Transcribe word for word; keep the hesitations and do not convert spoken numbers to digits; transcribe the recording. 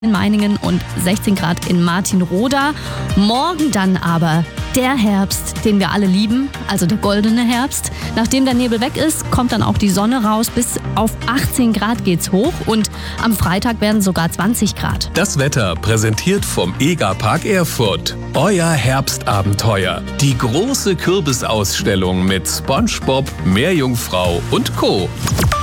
in Meiningen und sechzehn Grad in Martinroda. Morgen dann aber der Herbst, den wir alle lieben, also der goldene Herbst. Nachdem der Nebel weg ist, kommt dann auch die Sonne raus. Bis auf achtzehn Grad geht's hoch und am Freitag werden sogar zwanzig Grad. Das Wetter präsentiert vom EGA-Park Erfurt. Euer Herbstabenteuer. Die große Kürbisausstellung mit SpongeBob, Meerjungfrau und Co.